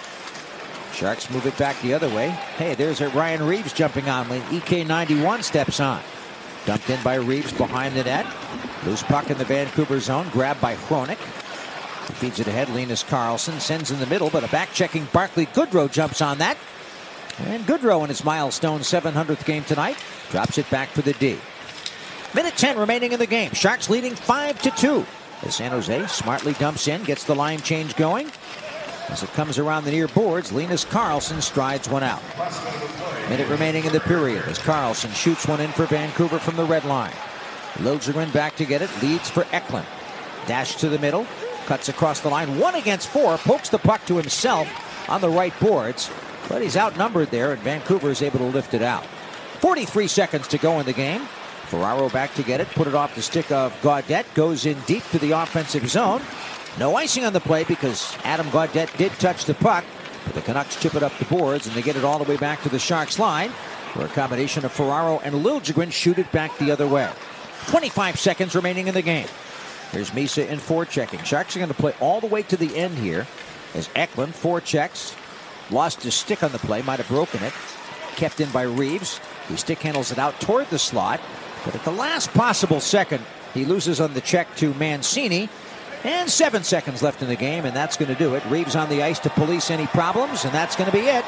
Sharks move it back the other way. Hey, there's a Ryan Reeves jumping on when E K ninety-one steps on. Dumped in by Reeves behind the net. Loose puck in the Vancouver zone, grabbed by Hronik. He feeds it ahead. Linus Karlsson sends in the middle, but a back-checking Barclay Goodrow jumps on that. And Goodrow in his milestone seven hundredth game tonight drops it back for the D. Minute ten remaining in the game. Sharks leading five to two. As San Jose smartly dumps in, gets the line change going. As it comes around the near boards, Linus Karlsson strides one out. Minute remaining in the period as Karlsson shoots one in for Vancouver from the red line. Liljegren back to get it, leads for Eklund. Dash to the middle, cuts across the line, one against four, pokes the puck to himself on the right boards, but he's outnumbered there, and Vancouver is able to lift it out. forty-three seconds to go in the game. Ferraro back to get it, put it off the stick of Gaudette, goes in deep to the offensive zone. No icing on the play because Adam Gaudette did touch the puck, but the Canucks chip it up the boards and they get it all the way back to the Sharks line, where a combination of Ferraro and Liljegren shoot it back the other way. twenty-five seconds remaining in the game. Here's Misa in forechecking. Sharks are going to play all the way to the end here as Eklund forechecks, lost his stick on the play, might have broken it, kept in by Reeves. He stick handles it out toward the slot. But at the last possible second, he loses on the check to Mancini. And seven seconds left in the game, and that's going to do it. Reeves on the ice to police any problems, and that's going to be it.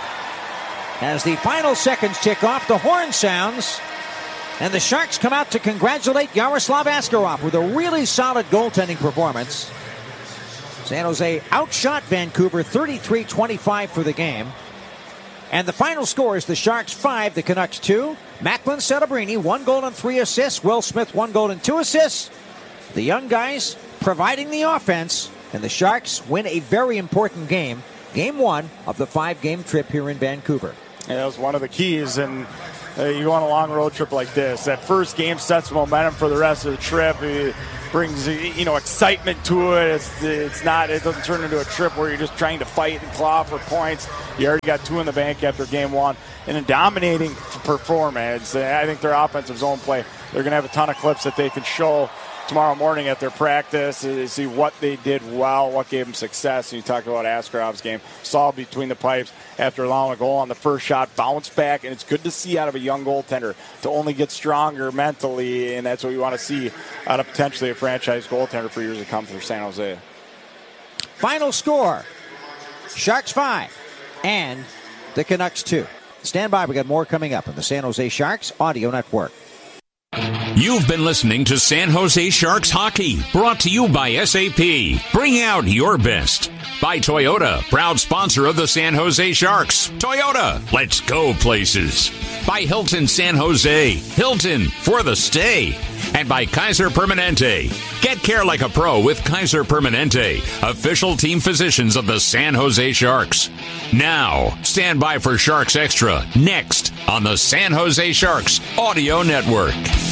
As the final seconds tick off, the horn sounds, and the Sharks come out to congratulate Yaroslav Askarov with a really solid goaltending performance. San Jose outshot Vancouver thirty-three twenty-five for the game. And the final score is the Sharks five, the Canucks two. Macklin Celebrini, one goal and three assists. Will Smith, one goal and two assists. The young guys providing the offense, and the Sharks win a very important game. Game one of the five-game trip here in Vancouver. And that was one of the keys, and uh, you go on a long road trip like this. That first game sets momentum for the rest of the trip. It brings, you know, excitement to it. It's, it's not. It doesn't turn into a trip where you're just trying to fight and claw for points. You already got two in the bank after game one, and a dominating performance. I think their offensive zone play, they're going to have a ton of clips that they can show tomorrow morning at their practice to see what they did well, what gave them success. And you talk about Askarov's game, saw between the pipes after allowing a goal on the first shot, bounce back, and it's good to see out of a young goaltender to only get stronger mentally, and that's what we want to see out of potentially a franchise goaltender for years to come for San Jose. Final score, Sharks five and the Canucks two. Stand by, we got more coming up on the San Jose Sharks Audio Network. You've been listening to San Jose Sharks Hockey, brought to you by S A P. Bring out your best. By Toyota, proud sponsor of the San Jose Sharks. Toyota, let's go places. By Hilton San Jose, Hilton for the stay. And by Kaiser Permanente. Get care like a pro with Kaiser Permanente, official team physicians of the San Jose Sharks. Now, stand by for Sharks Extra, next on the San Jose Sharks Audio Network.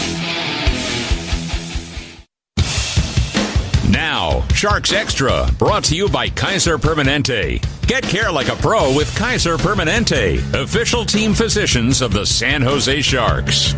Now, Sharks Extra, brought to you by Kaiser Permanente. Get care like a pro with Kaiser Permanente, official team physicians of the San Jose Sharks.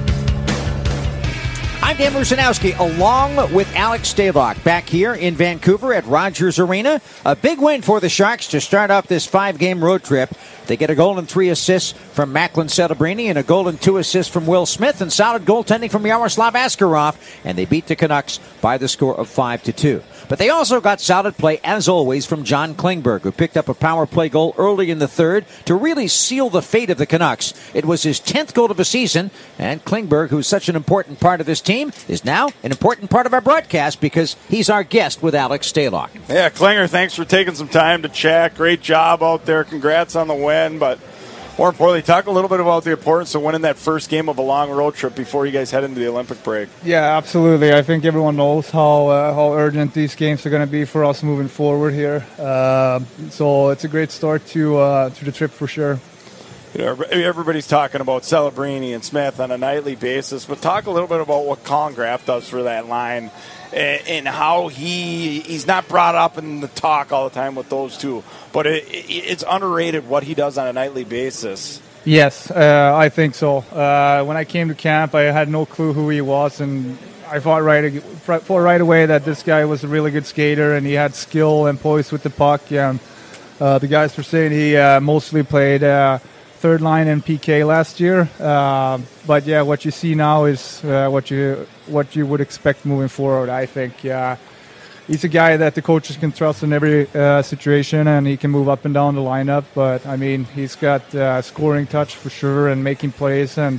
I'm Dan Rusanowski, along with Alex Stalock, back here in Vancouver at Rogers Arena. A big win for the Sharks to start off this five-game road trip. They get a goal and three assists from Macklin Celebrini and a goal and two assists from Will Smith and solid goaltending from Yaroslav Askarov, and they beat the Canucks by the score of five to two. But they also got solid play, as always, from John Klingberg, who picked up a power play goal early in the third to really seal the fate of the Canucks. It was his tenth goal of the season, and Klingberg, who's such an important part of this team, is now an important part of our broadcast because he's our guest with Alex Stalock. Yeah, Klinger, thanks for taking some time to chat. Great job out there. Congrats on the win, but more importantly, talk a little bit about the importance of winning that first game of a long road trip before you guys head into the Olympic break. Yeah, absolutely. I think everyone knows how uh, how urgent these games are going to be for us moving forward here. Uh, so it's a great start to uh, to the trip for sure. You know, everybody's talking about Celebrini and Smith on a nightly basis, but talk a little bit about what Colin Graf does for that line and, and how he he's not brought up in the talk all the time with those two, but it, it, it's underrated what he does on a nightly basis. Yes, uh, I think so. Uh, when I came to camp, I had no clue who he was, and I thought right, thought right away that this guy was a really good skater and he had skill and poise with the puck. And uh, the guys were saying he uh, mostly played Uh, third line in P K last year, uh, but yeah, what you see now is uh, what you what you would expect moving forward. I think uh, he's a guy that the coaches can trust in every uh, situation, and he can move up and down the lineup. But I mean, he's got uh, scoring touch for sure and making plays, and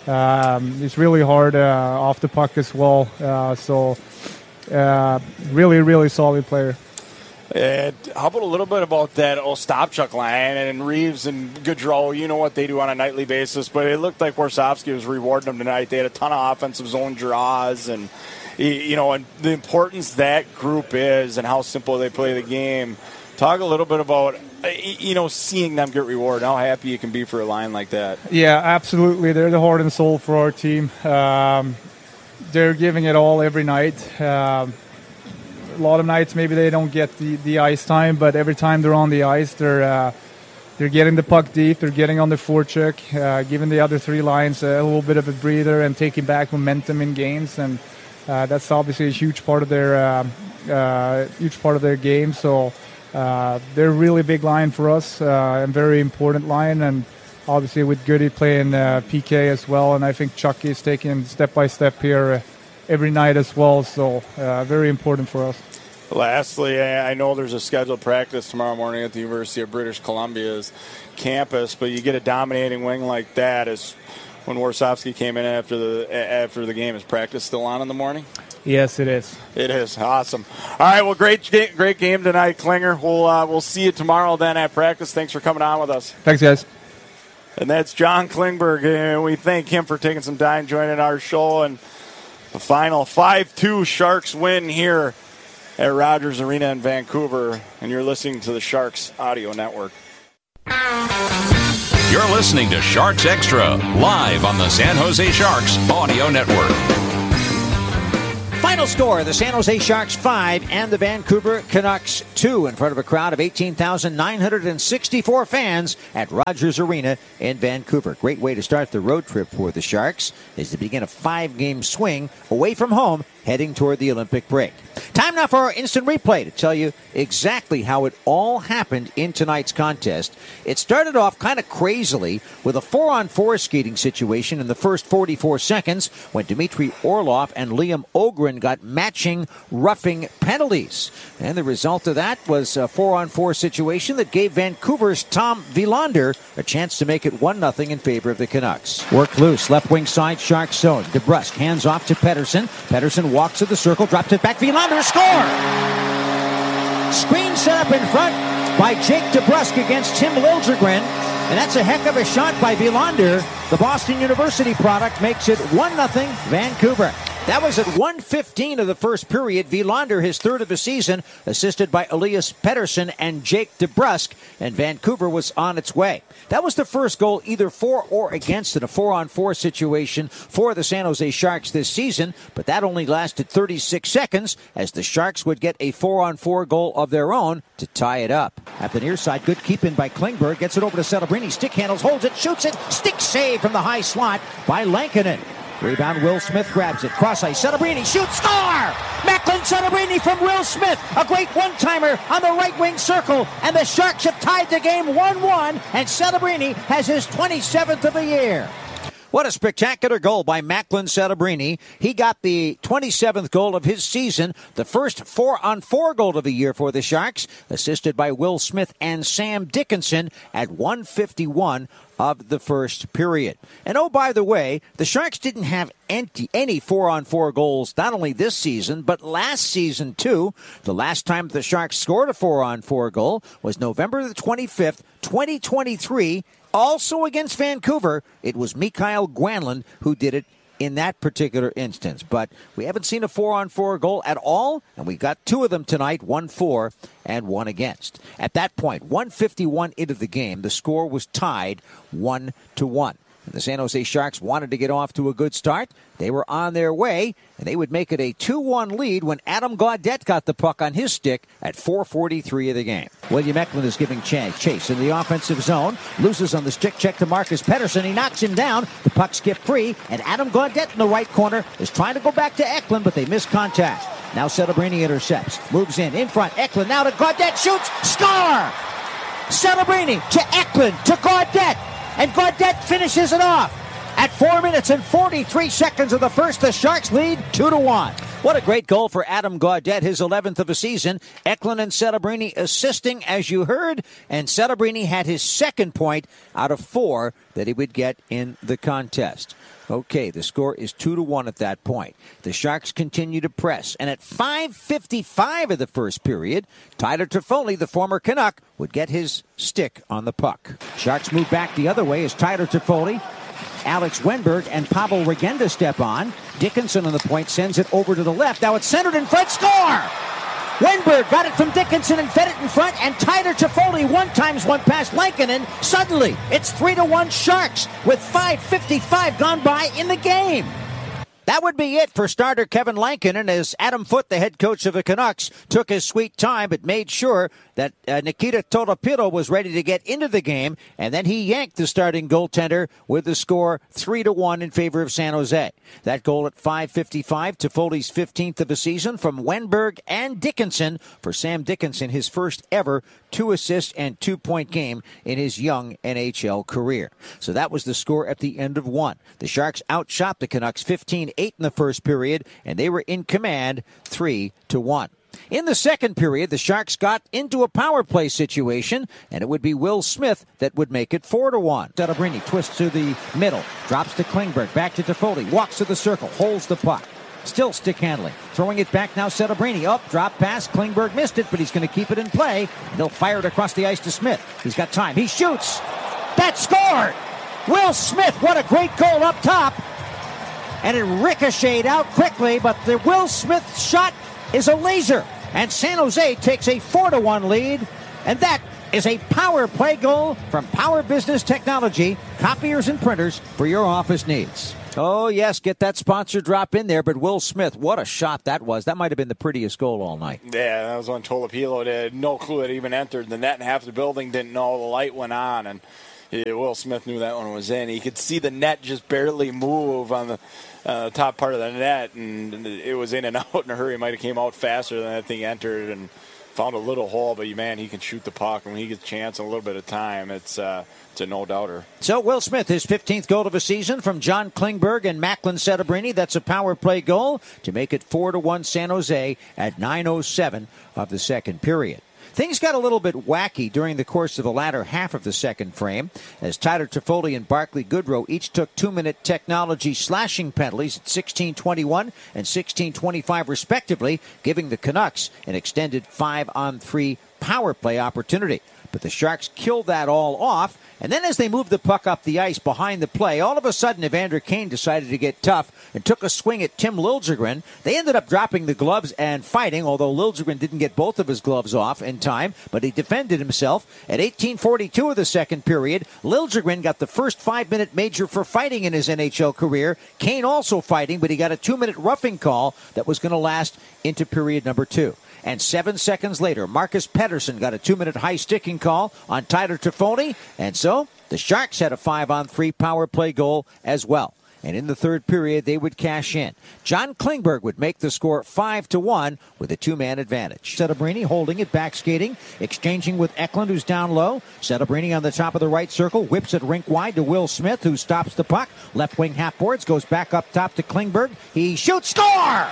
um, he's really hard uh, off the puck as well. Uh, so uh, really, really solid player. And how about a little bit about that Ostapchuk line and Reeves and Gaudreau? You know what they do on a nightly basis, but it looked like Warsofsky was rewarding them tonight. They had a ton of offensive zone draws, and you know, and the importance that group is and how simple they play the game. Talk a little bit about, you know, seeing them get rewarded, how happy you can be for a line like that. Yeah, absolutely. They're the heart and soul for our team. Um, they're giving it all every night. Um, A lot of nights maybe they don't get the, the ice time, but every time they're on the ice, they're uh, they're getting the puck deep, they're getting on the forecheck, uh, giving the other three lines a little bit of a breather and taking back momentum in games, and uh, that's obviously a huge part of their uh, uh, huge part of their game. So uh, they're a really big line for us, uh, and very important line, and obviously with Goody playing uh, P K as well, and I think Chucky is taking step by step here. Uh, every night as well, so uh, very important for us. Lastly, I know there's a scheduled practice tomorrow morning at the University of British Columbia's campus, but you get a dominating wing like that. As when Warsofsky came in after the after the game, is practice still on in the morning? Yes, it is. It is awesome. All right, well, great great game tonight, Klinger. We'll uh, we'll see you tomorrow then at practice. Thanks for coming on with us. Thanks, guys. And that's John Klingberg, and we thank him for taking some time joining our show. And the final five two Sharks win here at Rogers Arena in Vancouver. And you're listening to the Sharks Audio Network. You're listening to Sharks Extra, live on the San Jose Sharks Audio Network. Final score, the San Jose Sharks five and the Vancouver Canucks two in front of a crowd of eighteen thousand nine hundred sixty-four fans at Rogers Arena in Vancouver. Great way to start the road trip for the Sharks as they begin a five-game swing away from home heading toward the Olympic break. Time now for our instant replay to tell you exactly how it all happened in tonight's contest. It started off kind of crazily with a four-on-four skating situation in the first forty-four seconds when Dmitry Orlov and Liam Ogren got matching roughing penalties. And the result of that was a four-on-four situation that gave Vancouver's Tom Wilander a chance to make it one nothing in favor of the Canucks. Worked loose, left wing side, Sharks zone. DeBrusk hands off to Pettersson. Pettersson walks to the circle, drops it back. Wilander score! Screen set up in front by Jake DeBrusk against Tim Liljegren. And that's a heck of a shot by Wilander. The Boston University product makes it one nothing Vancouver. That was at one fifteen of the first period. Wilander, his third of the season, assisted by Elias Pettersson and Jake DeBrusk, and Vancouver was on its way. That was the first goal either for or against in a four-on-four situation for the San Jose Sharks this season, but that only lasted thirty-six seconds as the Sharks would get a four-on-four goal of their own to tie it up. At the near side, good keep-in by Klingberg, gets it over to Celebrini, stick handles, holds it, shoots it, stick save from the high slot by Lankinen. Rebound, Will Smith grabs it. Cross ice, Celebrini shoots, score! Macklin Celebrini from Will Smith. A great one-timer on the right wing circle. And the Sharks have tied the game one one. And Celebrini has his twenty-seventh of the year. What a spectacular goal by Macklin Celebrini. He got the twenty-seventh goal of his season, the first four-on-four goal of the year for the Sharks, assisted by Will Smith and Sam Dickinson at one fifty-one of the first period. And oh, by the way, the Sharks didn't have any, any four-on-four goals, not only this season, but last season, too. The last time the Sharks scored a four-on-four goal was November the twenty-fifth, twenty twenty-three, also against Vancouver. It was Mikael Granlund who did it in that particular instance. But we haven't seen a four-on-four goal at all, and we got two of them tonight, one for and one against. At that point, one fifty-one into the game, the score was tied one to one. And the San Jose Sharks wanted to get off to a good start. They were on their way, and they would make it a two one lead when Adam Gaudette got the puck on his stick at four forty-three of the game. William Eklund is giving chase in the offensive zone. Loses on the stick check to Marcus Pettersson. He knocks him down. The puck skipped free, and Adam Gaudette in the right corner is trying to go back to Eklund, but they miss contact. Now Celebrini intercepts. Moves in, in front. Eklund now to Gaudette. Shoots. Score! Celebrini to Eklund to Gaudette. And Gaudette finishes it off. At four minutes and forty-three seconds of the first, the Sharks lead two to one. What a great goal for Adam Gaudette, his eleventh of the season. Eklund and Celebrini assisting, as you heard, and Celebrini had his second point out of four that he would get in the contest. Okay, the score is two to one at that point. The Sharks continue to press, and at five fifty-five of the first period, Tyler Toffoli, the former Canuck, would get his stick on the puck. Sharks move back the other way as Tyler Toffoli, Alex Wenberg, and Pavel Regenda step on. Dickinson on the point sends it over to the left. Now it's centered in front. Score! Wenberg got it from Dickinson and fed it in front, and Tyler Toffoli one times one past Lankinen. Suddenly, it's three to one Sharks with five fifty-five gone by in the game. That would be it for starter Kevin Lankinen as Adam Foote, the head coach of the Canucks, took his sweet time but made sure that uh, Nikita Tolopilo was ready to get into the game, and then he yanked the starting goaltender with the score three to one in favor of San Jose. That goal at five fifty-five, Toffoli's fifteenth of the season from Wenberg and Dickinson. For Sam Dickinson, his first ever two assist and two point game in his young N H L career. So that was the score at the end of one. The Sharks outshot the Canucks fifteen eight in the first period, and they were in command three to one. In the second period, the Sharks got into a power play situation, and it would be Will Smith that would make it four to one. Celebrini twists to the middle, drops to Klingberg, back to Toffoli, walks to the circle, holds the puck. Still stick handling. Throwing it back now, Celebrini. Up, drop pass. Klingberg missed it, but he's going to keep it in play. They'll fire it across the ice to Smith. He's got time. He shoots. That scored! Will Smith, what a great goal up top. And it ricocheted out quickly, but the Will Smith shot is a laser. And San Jose takes a four to one lead. And that is a power play goal from Power Business Technology, copiers and printers for your office needs. Oh, yes, get that sponsor drop in there. But Will Smith, what a shot that was. That might have been the prettiest goal all night. Yeah, that was on Tolopilo. They had no clue it even entered the net, and half the building didn't know the light went on. And yeah, Will Smith knew that one was in. He could see the net just barely move on the uh, top part of the net, and it was in and out in a hurry. He might have came out faster than that thing entered and found a little hole, but man, he can shoot the puck, and when he gets a chance and a little bit of time, it's uh, it's a no-doubter. So Will Smith, his fifteenth goal of the season from John Klingberg and Macklin Setebrini. That's a power play goal to make it four to one San Jose at nine oh seven of the second period. Things got a little bit wacky during the course of the latter half of the second frame, as Tyler Toffoli and Barclay Goodrow each took two-minute technology slashing penalties at sixteen twenty-one and sixteen twenty-five respectively, giving the Canucks an extended five-on-three power play opportunity. But the Sharks killed that all off, and then as they moved the puck up the ice behind the play, all of a sudden Evander Kane decided to get tough and took a swing at Tim Liljegren. They ended up dropping the gloves and fighting, although Liljegren didn't get both of his gloves off in time, but he defended himself. At eighteen forty-two of the second period, Liljegren got the first five-minute major for fighting in his N H L career. Kane also fighting, but he got a two-minute roughing call that was going to last into period number two. And seven seconds later, Marcus Pettersson got a two-minute high-sticking call on Tyler Toffoli. And so the Sharks had a five-on-three power play goal as well. And in the third period, they would cash in. John Klingberg would make the score five to one with a two-man advantage. Setebrini holding it, back skating, exchanging with Eklund, who's down low. Setebrini on the top of the right circle, whips it rink wide to Will Smith, who stops the puck. Left wing half boards, goes back up top to Klingberg. He shoots, score!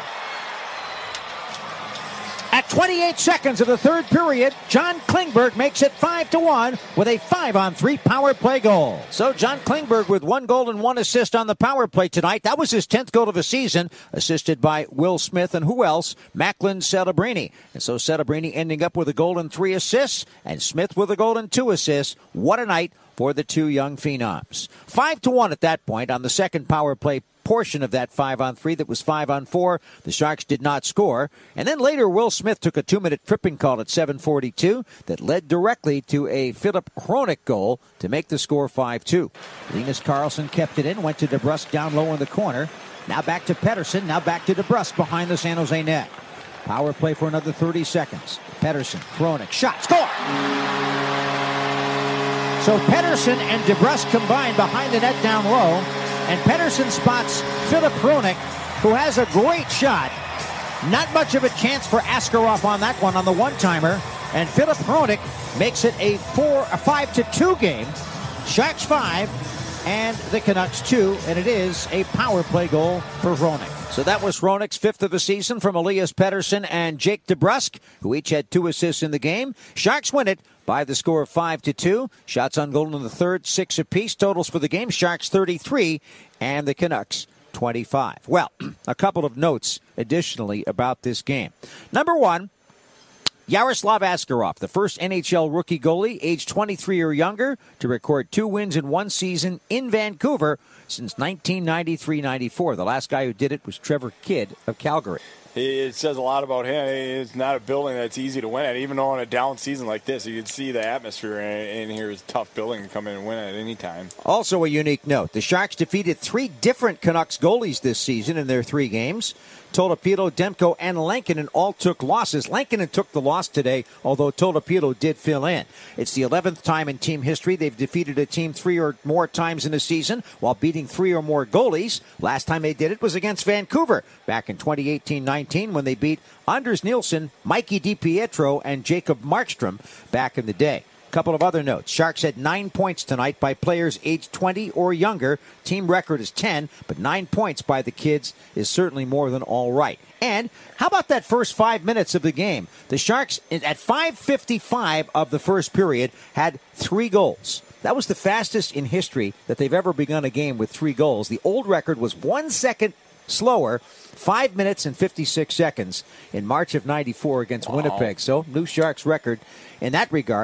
At twenty-eight seconds of the third period, John Klingberg makes it five to one with a five-on-three power play goal. So John Klingberg with one goal and one assist on the power play tonight. That was his tenth goal of the season, assisted by Will Smith and who else? Macklin Setebrini. And so Setebrini ending up with a goal and three assists, and Smith with a goal and two assists. What a night for the two young phenoms. Five to one at that point on the second power play portion of that five-on-three that was five-on-four. The Sharks did not score. And then later, Will Smith took a two-minute tripping call at seven forty-two that led directly to a Philip Hronek goal to make the score five two. Linus Karlsson kept it in, went to DeBrusk down low in the corner. Now back to Pettersson, now back to DeBrusk behind the San Jose net. Power play for another thirty seconds. Pettersson, Hronek, shot, score! So Pettersson and DeBrusk combined behind the net down low. And Pettersson spots Philip Hronek, who has a great shot. Not much of a chance for Askarov on that one on the one-timer. And Philip Hronek makes it a four, a five to two game. Sharks five and the Canucks two, and it is a power play goal for Hronek. So that was Hronek's fifth of the season from Elias Pettersson and Jake DeBrusk, who each had two assists in the game. Sharks win it by the score of five to two. Shots on goal in the third, six apiece. Totals for the game, Sharks thirty-three and the Canucks twenty-five. Well, a couple of notes additionally about this game. Number one, Yaroslav Askarov, the first N H L rookie goalie, age twenty-three or younger, to record two wins in one season in Vancouver since nineteen ninety-three ninety-four. The last guy who did it was Trevor Kidd of Calgary. It says a lot about him. It's not a building that's easy to win at. Even though in a down season like this, you can see the atmosphere in here is a tough building to come in and win at any time. Also a unique note, the Sharks defeated three different Canucks goalies this season in their three games. Tolopilo, Demko, and Lankinen all took losses. Lankinen took the loss today, although Tolopilo did fill in. It's the eleventh time in team history they've defeated a team three or more times in a season while beating three or more goalies. Last time they did it was against Vancouver back in twenty eighteen nineteen when they beat Anders Nilsson, Mikey DiPietro, and Jacob Markstrom back in the day. Couple of other notes. Sharks had nine points tonight by players aged twenty or younger. Team record is ten, but nine points by the kids is certainly more than all right. And how about that first five minutes of the game? The Sharks, at five fifty-five of the first period, had three goals. That was the fastest in history that they've ever begun a game with three goals. The old record was one second slower, five minutes and fifty-six seconds in March of ninety-four against wow. Winnipeg. So, new Sharks record in that regard. And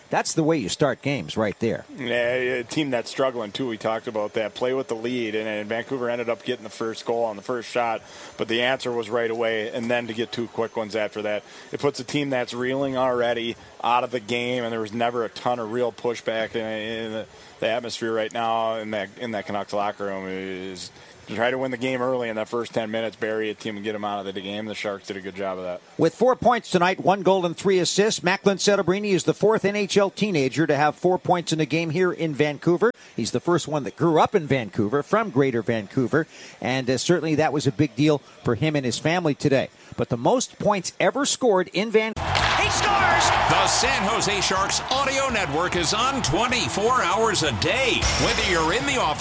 That's the way you start games right there. Yeah, a team that's struggling, too. We talked about that. Play with the lead, and, and Vancouver ended up getting the first goal on the first shot, but the answer was right away, and then to get two quick ones after that. It puts a team that's reeling already out of the game, and there was never a ton of real pushback in, in the, the atmosphere right now in that, in that Canucks locker room. Is to try to win the game early in that first ten minutes, bury a team and get them out of the game. The Sharks did a good job of that. With four points tonight, one goal and three assists, Macklin Celebrini is the fourth N H L teenager to have four points in a game here in Vancouver. He's the first one that grew up in Vancouver, from Greater Vancouver, and uh, certainly that was a big deal for him and his family today. But the most points ever scored in Vancouver. He scores! The San Jose Sharks Audio Network is on twenty-four hours a day. Whether you're in the office